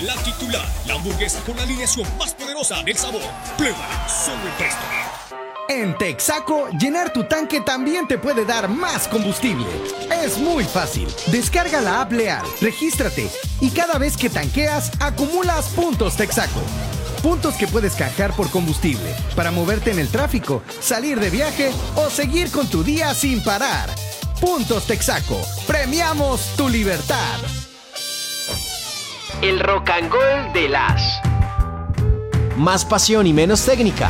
La titular, la hamburguesa con la alineación más poderosa del sabor. Pruébala solo en Presto. En Texaco, llenar tu tanque también te puede dar más combustible. Es muy fácil. Descarga la app Leal, regístrate y cada vez que tanqueas, acumulas puntos Texaco. Puntos que puedes canjear por combustible, para moverte en el tráfico, salir de viaje o seguir con tu día sin parar. Puntos Texaco. Premiamos tu libertad. El Rock and Roll de las. Más pasión y menos técnica.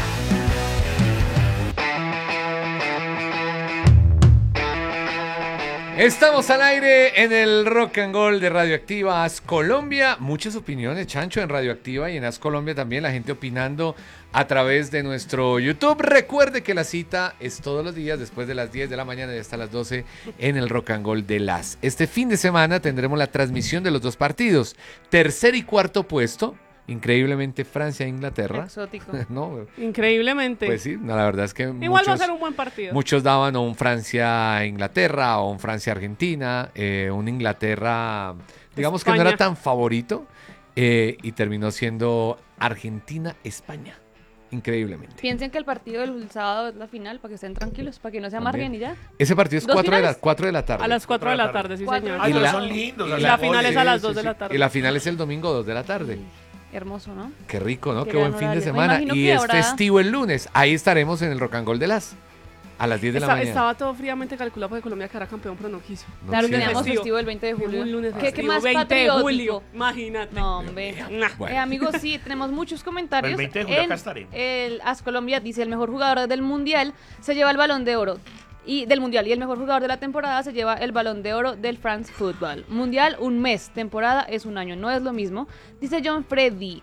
Estamos al aire en el Rock and Roll de Radioactiva As Colombia. Muchas opiniones, Chancho, en Radioactiva y en As Colombia también. La gente opinando a través de nuestro YouTube. Recuerde que la cita es todos los días después de las 10 de la mañana y hasta las 12 en el Rock and Roll de las. Este fin de semana tendremos la transmisión de los dos partidos. Tercer y cuarto puesto. Increíblemente Francia e Inglaterra. Exótico. ¿No? Increíblemente. Pues sí, no, la verdad es que igual va a ser un buen partido. Muchos daban o un Francia-Inglaterra o un Francia-Argentina, un Inglaterra, digamos España, que no era tan favorito y terminó siendo Argentina-España. Increíblemente. Piensen que el partido del sábado es la final, para que estén tranquilos, para que no se amarguen y ya. Ese partido es 4 de la tarde. A las 4 de la tarde, sí, señor. Ay, pero son lindos. Y la final es a las 2 de la tarde. Y la final es el domingo 2 de la tarde. Hermoso, ¿no? Qué rico, ¿no? Qué buen fin de semana. Y es festivo el lunes. Ahí estaremos en el Rock and Roll de las. A las 10 de la mañana. Estaba todo fríamente calculado porque Colombia quedará campeón, pero no quiso. Claro, teníamos festivo el 20 de julio. Un lunes ¿Qué más 20 de julio, imagínate. No, hombre. Bueno. Amigos, sí, tenemos muchos comentarios. El 20 de julio acá estaremos. El As Colombia dice, el mejor jugador del Mundial se lleva el Balón de Oro. Y del Mundial, y el mejor jugador de la temporada se lleva el Balón de Oro del France Football. Mundial, un mes, temporada es un año, no es lo mismo. Dice John Freddy,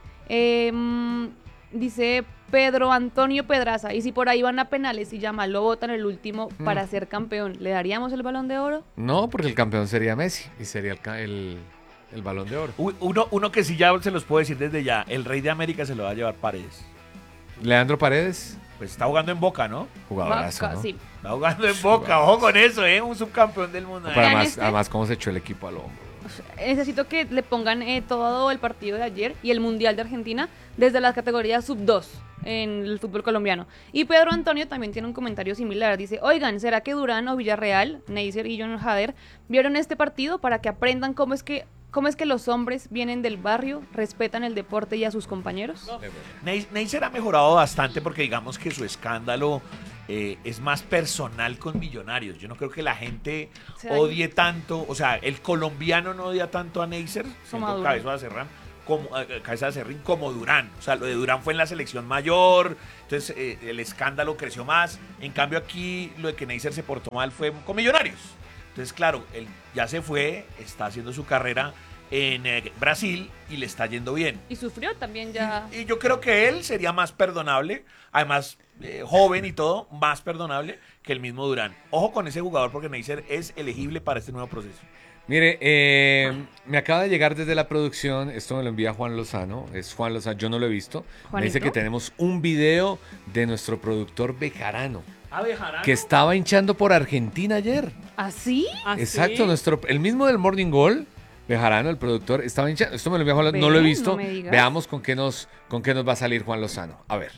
dice Pedro Antonio Pedraza, y si por ahí van a penales y Yamal lo votan el último para ser campeón, ¿le daríamos el Balón de Oro? No, porque el campeón sería Messi y sería el Balón de Oro. Uno que sí ya se los puedo decir desde ya, el Rey de América se lo va a llevar Paredes. Leandro Paredes. Pues está jugando en Boca, ¿no? Jugadorazo, ¿no? Sí. Está jugando en Boca, ojo con eso, un subcampeón del mundo. Pero además, cómo se echó el equipo al hombro. Necesito que le pongan todo el partido de ayer y el Mundial de Argentina desde las categorías sub-2 en el fútbol colombiano. Y Pedro Antonio también tiene un comentario similar. Dice, oigan, ¿será que Durán o Villarreal, Neisser y John Hader vieron este partido para que aprendan cómo es que los hombres vienen del barrio, respetan el deporte y a sus compañeros? Neisser ha mejorado bastante porque digamos que su escándalo es más personal con Millonarios. Yo no creo que la gente odie tanto, o sea, el colombiano no odia tanto a Neisser, Cabeza de Serrín como Durán. O sea, lo de Durán fue en la selección mayor, entonces el escándalo creció más. En cambio aquí lo de que Neisser se portó mal fue con Millonarios. Entonces, claro, él ya se fue, está haciendo su carrera en Brasil y le está yendo bien. Y sufrió también ya. Y yo creo que él sería más perdonable, además joven y todo, más perdonable que el mismo Durán. Ojo con ese jugador porque Neisser es elegible para este nuevo proceso. Mire, me acaba de llegar desde la producción, esto me lo envía Juan Lozano, es Juan Lozano, yo no lo he visto. ¿Juanito? Me dice que tenemos un video de nuestro productor Bejarano. ¿Bejarano? Que estaba hinchando por Argentina ayer. ¿Ah, sí? Exacto, el mismo del Morning Goal, Bejarano, el productor, estaba hinchando. Esto me lo envía Juan Lozano, no lo he visto. No veamos con qué nos va a salir Juan Lozano. A ver.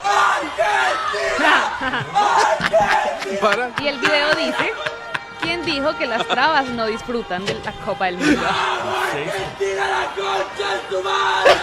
Y el video dice, ¿quién dijo que las trabas no disfrutan de la Copa del Mundo? ¡Argentina la concha en tu madre!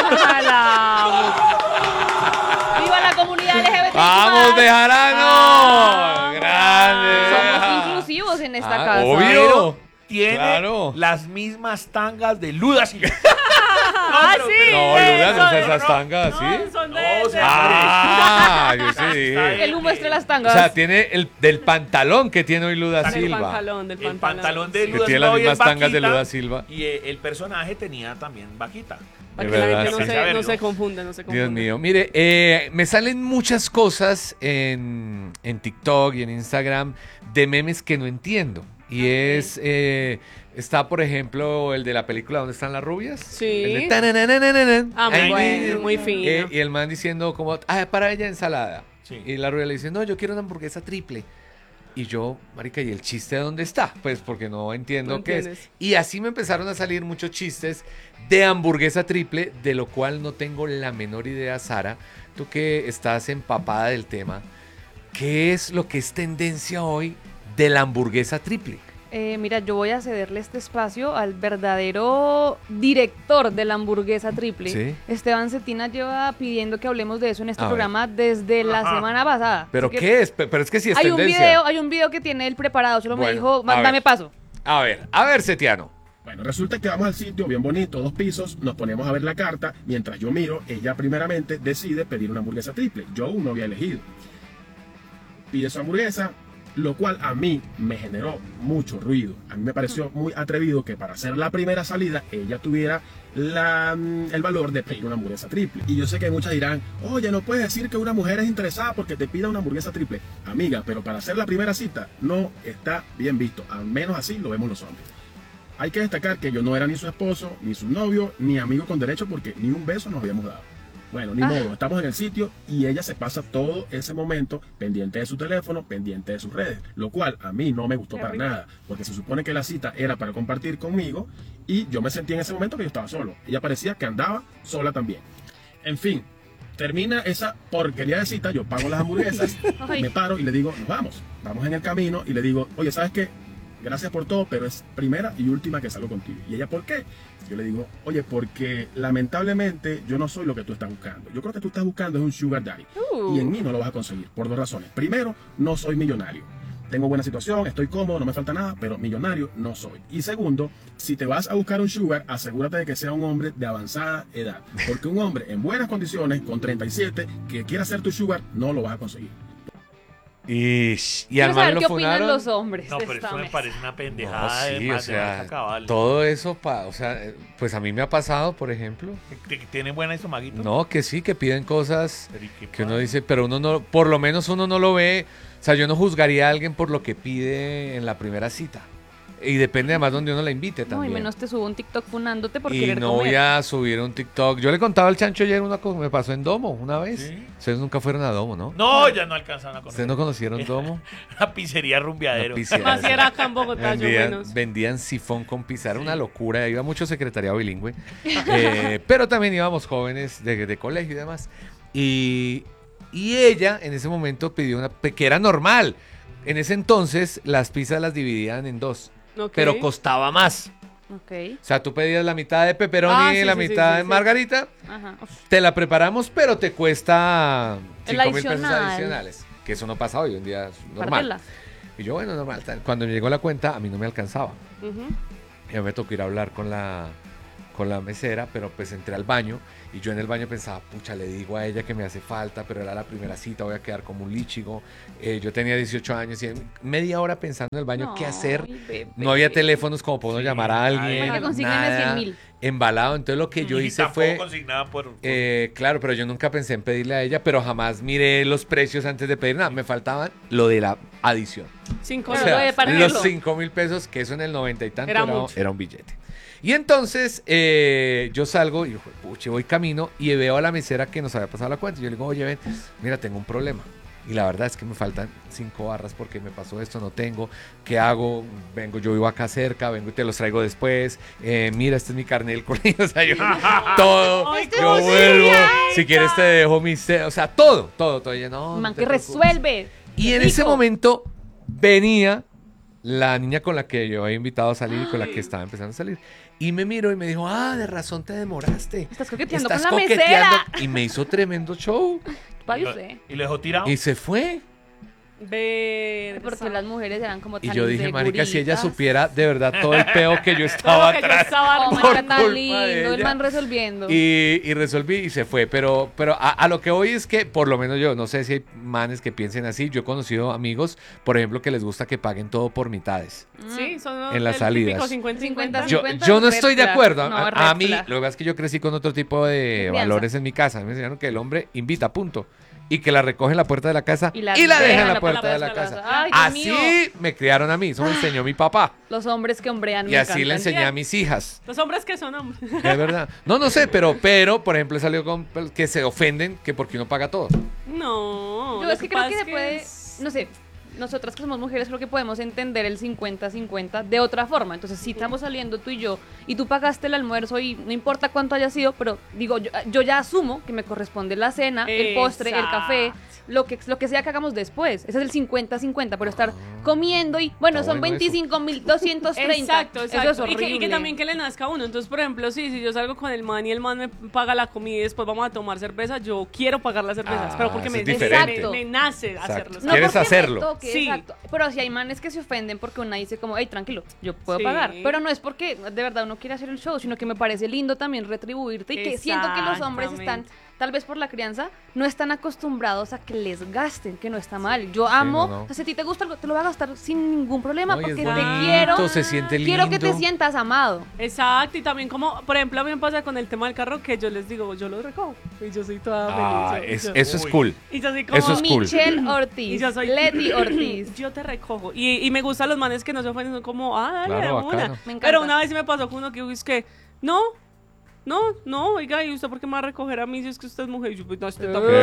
¡Viva la comunidad LGBT! ¡Vamos, Bejarano! ¡Grande! Somos inclusivos en esta casa. ¡Obvio! Tiene las mismas tangas de Luda Silva. Sí. No, Luda no son esas tangas, ¿sí? Son de yo sí dije. El humo entre las tangas. O sea, tiene del pantalón que tiene hoy Luda Silva. El pantalón de Luda que tiene las mismas tangas de Luda Silva. Y el personaje tenía también vaquita. Para que la gente no se confunda. Dios mío. Mire, me salen muchas cosas en TikTok y en Instagram de memes que no entiendo. Y está, por ejemplo, el de la película ¿Dónde están las rubias? Sí. El de muy bueno, muy fino. Y el man diciendo como, para ella ensalada. Sí. Y la rubia le dice, no, yo quiero una hamburguesa triple. Y yo, marica, ¿y el chiste dónde está? Pues porque no entiendo No qué es. entiendes. Y así me empezaron a salir muchos chistes de hamburguesa triple, de lo cual no tengo la menor idea, Sara. Tú que estás empapada del tema, ¿qué es lo que es tendencia hoy de la hamburguesa triple? Mira, yo voy a cederle este espacio al verdadero director de la hamburguesa triple. Sí. Esteban Cetina lleva pidiendo que hablemos de eso en este A ver. programa desde la semana pasada. ¿Pero Así que qué es? Pero es que sí es hay un tendencia. video que tiene él preparado, solo me Bueno, dijo, a dame ver. paso. A ver, Setiano. Bueno, resulta que vamos al sitio bien bonito, 2 pisos, nos ponemos a ver la carta. Mientras yo miro, ella primeramente decide pedir una hamburguesa triple. Yo aún no había elegido. Pide su hamburguesa, lo cual a mí me generó mucho ruido. A mí me pareció muy atrevido que para hacer la primera salida ella tuviera el valor de pedir una hamburguesa triple. Y yo sé que muchas dirán, oye, no puedes decir que una mujer es interesada porque te pida una hamburguesa triple. Amiga, pero para hacer la primera cita no está bien visto. Al menos así lo vemos los hombres. Hay que destacar que yo no era ni su esposo, ni su novio, ni amigo con derecho porque ni un beso nos habíamos dado. Bueno, ni modo, estamos en el sitio y ella se pasa todo ese momento pendiente de su teléfono, pendiente de sus redes, lo cual a mí no me gustó para nada, porque se supone que la cita era para compartir conmigo y yo me sentí en ese momento que yo estaba solo. Ella parecía que andaba sola también. En fin, termina esa porquería de cita, yo pago las hamburguesas, me paro y le digo, nos vamos en el camino y le digo, oye, ¿sabes qué? Gracias por todo, pero es primera y última que salgo contigo. ¿Y ella por qué? Yo le digo, oye, porque lamentablemente yo no soy lo que tú estás buscando. Yo creo que tú estás buscando es un sugar daddy. Y en mí no lo vas a conseguir, por 2 razones. Primero, no soy millonario. Tengo buena situación, estoy cómodo, no me falta nada, pero millonario no soy. Y segundo, si te vas a buscar un sugar, asegúrate de que sea un hombre de avanzada edad. Porque un hombre en buenas condiciones, con 37, que quiera ser tu sugar, no lo vas a conseguir. Y Quiero al saber man qué lo opinan funaron. los hombres No, de pero esta eso me mesa. parece una pendejada No, sí, de o sea, marca cabal. todo eso, o sea, pues a mí me ha pasado, por ejemplo. ¿Que tiene buena estomaguito? No, que sí, que piden cosas Pero ¿y qué que uno pasa? dice, pero uno no, por lo menos uno no lo ve. O sea, yo no juzgaría a alguien por lo que pide en la primera cita. Y depende además donde uno la invite No, y también. menos te subo un TikTok funándote por Y querer no comer. voy a subir un TikTok. Yo le contaba al Chancho ayer una cosa, me pasó en Domo una vez. ¿Sí? Ustedes nunca fueron a Domo, ¿no? No, ya no alcanzan a conocer. ¿Ustedes no conocieron Domo? Una pizzería rumbeadero. Una pizzería. Más si era acá en Bogotá, yo Vendían, menos. vendían sifón con pizza, era una locura, iba mucho secretariado bilingüe, pero también íbamos jóvenes de colegio y demás. Y ella en ese momento pidió una que era normal. En ese entonces las pizzas las dividían en 2, Ok. pero costaba más. Ok. O sea, tú pedías la mitad de pepperoni y Sí, la sí, sí, mitad sí, de sí. margarita, Ajá. Uf. te la preparamos, pero te cuesta El 5.000 pesos adicional. adicionales. Que eso no pasa hoy en día, es normal. Partela. Y yo, bueno, normal. Cuando me llegó la cuenta, a mí no me alcanzaba. Ujú. Ya me tocó ir a hablar con la mesera, pero pues entré al baño y yo en el baño pensaba, pucha, le digo a ella que me hace falta, pero era la primera cita, voy a quedar como un líchigo. Yo tenía 18 años y media hora pensando en el baño qué hacer. Ay, bebé. No había teléfonos como para uno llamar a alguien, Marica, consígueme nada, 100.000. embalado. Entonces lo que yo Y hice tampoco fue... consignada por claro, pero yo nunca pensé en pedirle a ella, pero jamás miré los precios antes de pedir nada. Me faltaban lo de la adición. 5 O Pero sea, lo de partirlo. los 5.000 pesos, que eso en el 90 y tanto Era era, mucho. era un billete. Y entonces yo salgo y puche, voy camino y veo a la mesera que nos había pasado la cuenta. Y yo le digo, oye, ven, mira, tengo un problema. Y la verdad es que me faltan 5 barras porque me pasó esto, no tengo. ¿Qué hago? Vengo, yo vivo acá cerca, vengo y te los traigo después. Mira, este es mi carnet del colegio. O sea, yo todo. Ay, Yo ¿cómo vuelvo. sería Si quieres te dejo mis... O sea, todo. Ella, no, no Man te que preocupes. resuelve. Y en ese momento venía la niña con la que yo había invitado a salir y con la que estaba empezando a salir. Y me miró y me dijo, de razón te demoraste. Estás coqueteando Estás con la coqueteando". mesera. Y me hizo tremendo show. Vaya usted. y lo dejó tirado. Y se fue. Ver. Porque las mujeres eran como tan Y yo dije, marica, si ella inseguritas. supiera de verdad todo el peo que yo estaba que yo atrás. estaba Oh, por marica, tan culpa de lindo, el ella. man resolviendo. Y resolví y se fue. Pero a lo que voy es que, por lo menos yo, no sé si hay manes que piensen así. Yo he conocido amigos, por ejemplo, que les gusta que paguen todo por mitades. Sí, son En las el salidas. típico 50-50. Yo, 50 yo no red estoy de flag. acuerdo. No, A red mí, flag. lo que pasa es que yo crecí con otro tipo de Crianza. valores en mi casa. A mí me enseñaron que el hombre invita, punto. Y que la recoge en la puerta de la casa Y y la la, deja en la deja puerta de la casa. Ay, Dios Así mío. me criaron a mí. Eso me enseñó mi papá. Los hombres que hombrean Y me así le encantan. enseñé a mis hijas. Los hombres que son hombres. Es verdad. No sé, pero, por ejemplo, he salido con que se ofenden que porque uno paga todo. No. Yo lo es que creo pasa que se puede, es- no sé, nosotras que somos mujeres creo que podemos entender el 50-50 de otra forma. Entonces, si estamos saliendo tú y yo, y tú pagaste el almuerzo y no importa cuánto haya sido, pero digo, yo ya asumo que me corresponde la cena, el postre, el café, lo que sea que hagamos después. Ese es el 50-50, pero estar comiendo y, bueno, son bueno eso. 25.230. Exacto. Eso es Y horrible. que también que le nazca a uno. Entonces, por ejemplo, si yo salgo con el man y el man me paga la comida y después vamos a tomar cerveza, yo quiero pagar las cervezas, pero porque eso me, es diferente. me nace Exacto. hacerlo. No ¿Quieres porque me hacerlo? toque, Sí. exacto. Pero si hay manes que se ofenden porque una dice como, hey, tranquilo, yo puedo Sí. pagar. Pero no es porque de verdad uno quiere hacer el show, sino que me parece lindo también retribuirte y que siento que los hombres están, tal vez por la crianza, no están acostumbrados a que les gasten, que no está mal. Yo amo, no. o sea, si a ti te gusta algo, te lo voy a gastar sin ningún problema No, y es porque te bonito, quiero, se siente quiero que te lindo. sientas amado. Exacto, y también como, por ejemplo, a mí me pasa con el tema del carro que yo les digo, yo lo recojo y yo soy toda feliz. Eso es cool. Y yo soy como, Eso es cool. Michelle Y Ortiz, yo soy Leti Ortiz. yo te recojo. Y me gustan los manes que no se ofenden, son como, dale, Claro, de una. bacano. Me encanta. Pero una vez sí me pasó con uno que es que, no, oiga, ¿y usted por qué me va a recoger a mí si es que usted es mujer? Y yo, pues, no, usted también.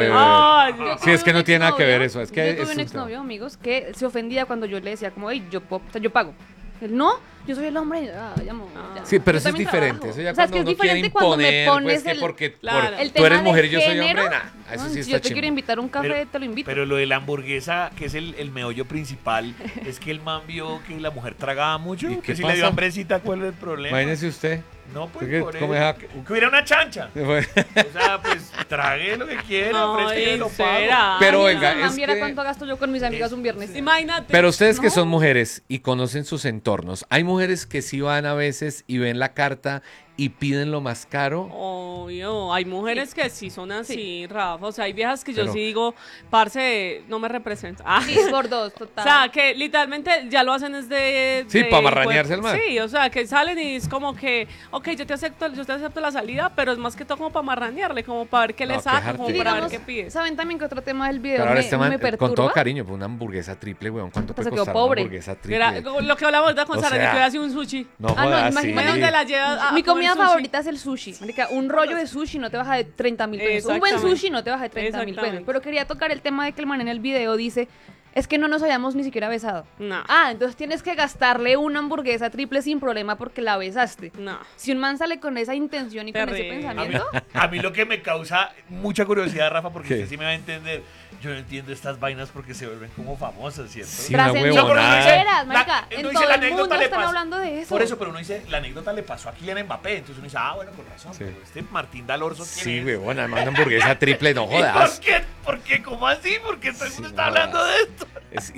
Ay, Yo Sí, es que tuve no un tiene nada que exnovio- ver eso, es que yo es tuve un un exnovio, amigos, que se ofendía cuando yo le decía como, hey, yo pago. Él, no, yo soy el hombre. Ya, amor, ya. Sí, pero Yo eso es también diferente. trabajo. Eso ya O sea, es cuando que es uno quiere diferente cuando me imponer, pones pues que el- porque claro. el tú eres tema mujer de y yo soy género, hombre, eso ¿no? sí Si está yo te quiero chimbo. invitar a un café, Pero- te lo invito. Pero lo de la hamburguesa, que es el meollo principal, es que el man vio que la mujer tragaba mucho. ¿Y Que qué si le dio pasa? hambrecita, ¿cuál es el problema? Imagínese usted. No, pues ¿Qué- por cómo eso. es Que hubiera una chancha. O sea, pues trague lo que quiera, ofrezca y yo lo pago. será. Pero Ay, venga, si el man es viera que- cuánto gasto yo con mis amigas un viernes. Imagínate. Pero ustedes que No. son mujeres y conocen sus entornos, hay mujeres que sí van a veces y ven la carta y piden lo más caro. Obvio, hay mujeres que sí son así, Rafa. O sea, hay viejas que yo Pero- sí digo, parce, no me representa. Ah. Sí, por dos, O total. sea, que literalmente ya lo hacen es de... Sí, de- pa' marranearse el man. Sí, o sea, que salen y es como que, ok, yo te acepto la salida, pero es más que todo como para marranearle, como para ver qué No, le saca, quejarte. como Y para ver digamos, qué pide. ¿saben también que otro tema del video Pero ahora me, este man, me perturba? con todo cariño, pues una hamburguesa triple, weón. ¿Cuánto Pues puede se quedó costar pobre. una hamburguesa triple? Era lo que hablamos ahorita con O Sara, sea, que yo hacía un sushi. No Ah, no, jodas, imagínate sí. ¿Dónde la llevas a Mi comer comida sushi? favorita es el sushi. Marica, un rollo de sushi no te baja de 30.000 pesos. Un buen Exactamente. sushi no te baja de 30.000 pesos. Exactamente. Pero quería tocar el tema de que el man en el video dice, es que no nos hayamos ni siquiera besado. No. Ah, entonces tienes que gastarle una hamburguesa triple sin problema porque la besaste. No. Si un man sale con esa intención y con ese Terrible. pensamiento, A mí lo que me causa mucha curiosidad, Rafa, porque ¿Qué? usted sí me va a entender. Yo no entiendo estas vainas porque se vuelven como famosas, ¿cierto? Sí, una trascendió huevonada. fronteras, marica. uno En dice, todo la el anécdota mundo le están pasó. hablando de eso. Por eso, pero uno dice, la anécdota le pasó a Kylian Mbappé. Entonces uno dice, bueno, con razón. Sí. Pero este Martín Dalorzo, ¿quién Sí, es? weón, además una hamburguesa triple, no ¿Y jodas. por qué? ¿Por qué? ¿Cómo así? ¿Por qué todo el mundo Sí, está no hablando jodas. de esto?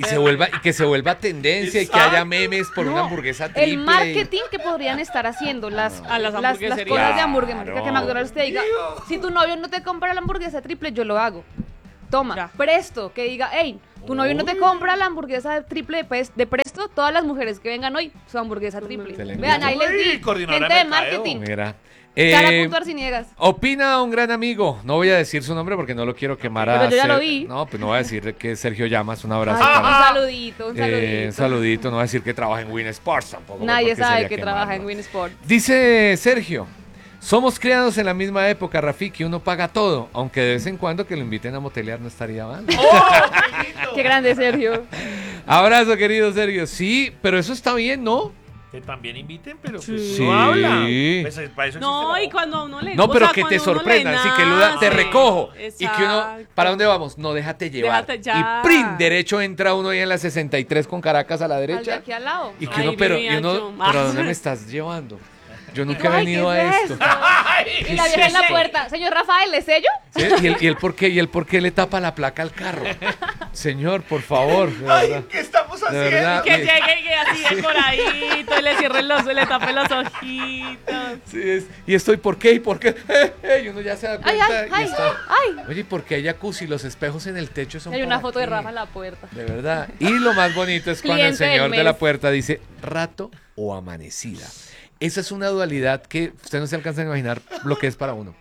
Y que se vuelva tendencia y que haya memes por una No, hamburguesa triple. el marketing que podrían estar haciendo A las las hamburgueserías. cosas de hamburguesa, Claro. marica, que McDonald's te diga, si tu novio no te compra la hamburguesa triple, yo lo hago. Toma, Ya. Presto, que diga, hey, tu novio no te compra la hamburguesa triple de Presto, todas las mujeres que vengan hoy, su hamburguesa triple. Se le Vean, envía. ahí les Uy, di, coordinadora gente de de mercadeo. marketing. Mira. Arciniegas. Opina un gran amigo. No voy a decir su nombre porque no lo quiero quemar a Pero yo ya lo vi. No, pues no voy a decir que es Sergio Llamas. Un Ay, abrazo. un para- saludito, un saludito. Un saludito. No voy a decir que trabaja en Win Sports tampoco. Nadie porque sabe sería que trabaja en quemarlo. Winsport. Dice Sergio. Somos criados en la misma época, Rafiki. Uno paga todo. Aunque de vez en cuando que lo inviten a motelear no estaría mal. ¡Oh, qué lindo! Qué grande, Sergio. Abrazo, querido Sergio. Sí, pero eso está bien, ¿no? Que también inviten, pero pues Sí. no habla. Pues, para eso No, existe y cuando a uno le No, o pero sea, que te cuando a uno le sorprendan. Así que Luda, te nace. recojo. Y que uno, Exacto. ¿para dónde vamos? No, déjate llevar. Déjate ya. Y prin, derecho entra uno ahí en la 63 con Caracas a la Al de derecha. aquí al lado. Y que Ay, uno, pero, mi y uno, macho. ¿pero a dónde me estás llevando? Yo nunca he Ay, venido ¿qué a es esto. esto? Y la vieja en la puerta. Señor Rafael, ¿le sello? ¿Sí? ¿Y el por qué? ¿Y el por qué le tapa la placa al carro? Señor, por favor. De Ay, verdad. ¿qué estamos De haciendo? verdad. Que llegue y que así decoradito y le cierren le tapen los ojitos. Sí, y estoy, ¿por qué? ¿Y por qué? Y uno ya se da Ay, cuenta. ay, y ay, está. ay. Oye, ¿y por qué hay jacuzzi? Los espejos en el techo son Hay una para foto de qué? Rafa en la puerta. De verdad. Y lo más bonito es cuando el Cliente del señor de mes. la puerta dice rato o amanecida. Esa es una dualidad que usted no se alcanza a imaginar lo que es para uno.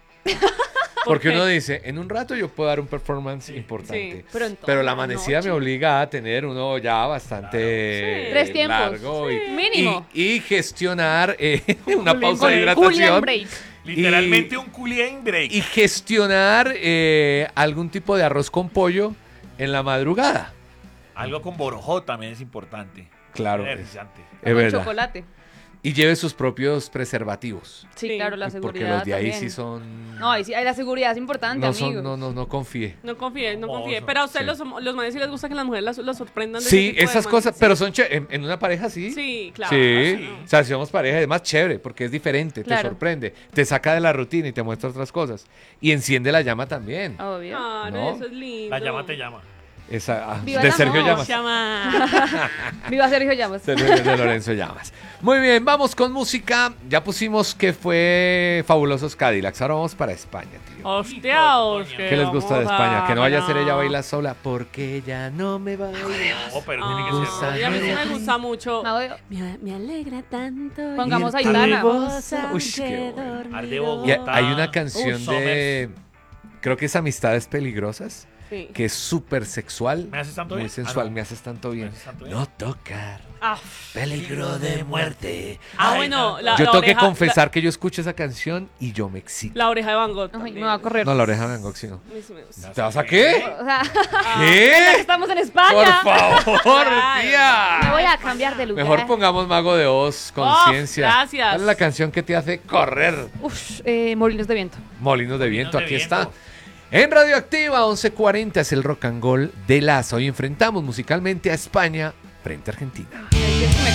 Porque qué? uno dice, en un rato yo puedo dar un performance importante. sí, pero en toda Pero la la amanecida noche. me obliga a tener uno ya bastante Sí. 3 tiempos. largo Sí. Mínimo. y gestionar una pausa de break. Julian hidratación. Break. Literalmente un cooling break. Y gestionar algún tipo de arroz con pollo en la madrugada. Algo con borojó también es importante. Claro, Energizante. es Con verdad. chocolate. Y lleve sus propios preservativos. Sí, Sí, claro, la Porque seguridad los de ahí también. sí son... No, ahí sí, ahí la seguridad es importante, No, amigo. no confíe. No confíe, no confíe. Oso. Pero a ustedes Sí. los manes sí les gusta que las mujeres los sorprendan. De Sí, ese tipo de esas manes, cosas, sí. pero son en una pareja sí. Sí, claro. Sí. O sea, si somos pareja es más chévere porque es diferente, te Claro. sorprende, te saca de la rutina y te muestra otras cosas. Y enciende la llama también. Obvio. Claro, ¿No? eso es lindo. La llama te llama. Esa, Viva de el Sergio amor. Llamas. Llama. Viva Sergio Llamas. De Lorenzo Llamas. Muy bien, vamos con música. Ya pusimos que fue Fabulosos Cadillacs. Ahora vamos para España, tío. Hostiaos. ¿Qué les gusta de España? Que no vaya a ser ella bailar baila sola, porque ella no me baila. No, pero tiene que gusta. ser. Y a mí sí me gusta mucho. Mago de- Me alegra tanto. Pongamos Y a el Aitana. Uy, qué bueno. Al de Y Bogotá. hay una canción de... Creo que es Amistades Peligrosas, Sí. que es súper sexual. ¿Me haces tanto muy bien? sensual, Ah, no. me haces tanto bien. ¿Me haces tanto bien? No tocar, Ah, peligro de muerte. bueno, la, Yo la tengo que oreja- confesar que yo escucho esa canción y yo me excito. La oreja de Van Gogh. Ay, también. me va a correr. No, la oreja de Van Gogh, sí, no. A mí sí me gusta. ¿Te vas a qué? O sea, ¿Qué? estamos en Por España. favor, Me tía. voy a cambiar de lugar. Mejor pongamos Mago de Oz, conciencia. gracias. ¿Cuál es la canción que te hace correr? Uf, Molinos de Viento. Molinos de Viento, de aquí Viento. está. En Radioactiva 11:40 es el rock and roll de Lazo. Hoy enfrentamos musicalmente a España frente a Argentina.